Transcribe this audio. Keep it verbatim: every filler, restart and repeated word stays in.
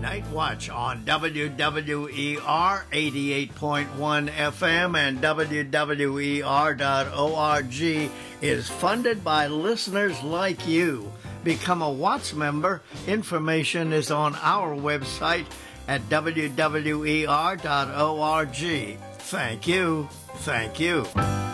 Night Watch on W W E R eighty-eight point one F M and W W E R dot org is funded by listeners like you. Become a Watts member. Information is on our website at W W E R dot org. Thank you. Thank you.